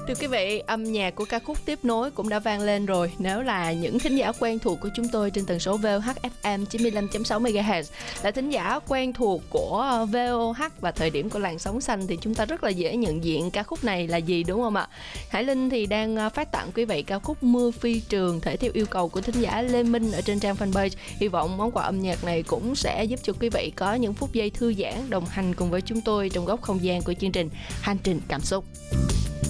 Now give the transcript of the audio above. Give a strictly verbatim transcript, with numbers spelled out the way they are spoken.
Thưa quý vị, âm nhạc của ca khúc Tiếp Nối cũng đã vang lên rồi. Nếu là những thính giả quen thuộc của chúng tôi trên tần số vê o hát ép em chín mươi lăm phẩy sáu mê ga héc, là thính giả quen thuộc của vê o hát và thời điểm của làn sóng xanh, thì chúng ta rất là dễ nhận diện ca khúc này là gì, đúng không ạ? Hải Linh thì đang phát tặng quý vị ca khúc Mưa Phi Trường thể theo yêu cầu của thính giả Lê Minh ở trên trang fanpage. Hy vọng món quà âm nhạc này cũng sẽ giúp cho quý vị có những phút giây thư giãn đồng hành cùng với chúng tôi trong góc không gian của chương trình Hành trình cảm xúc.